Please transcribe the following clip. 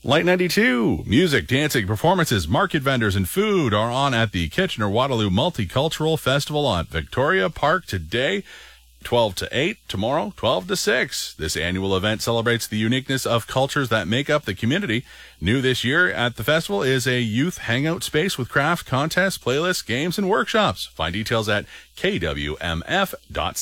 Light 92, music, dancing, performances, market vendors, and food are on at the Kitchener-Waterloo Multicultural Festival on Victoria Park today, 12 to 8, tomorrow, 12 to 6. This annual event celebrates the uniqueness of cultures that make up the community. New this year at the festival is a youth hangout space with craft contests, playlists, games, and workshops. Find details at kwmf.ca.